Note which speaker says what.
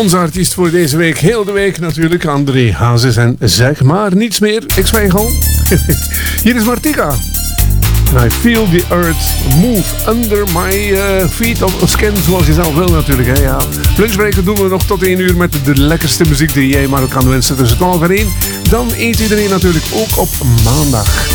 Speaker 1: Onze artiest voor deze week, heel de week natuurlijk, André Hazes en Zeg maar niets meer. Ik zwijg al. Hier is Martika. And I feel the earth move under my feet of skin, zoals je zelf wil natuurlijk. Hè? Ja. Lunchbreaker doen we nog tot 1 uur met de lekkerste muziek die jij maar kan wensen tussen 12 en 1. Dan eet iedereen natuurlijk ook op maandag.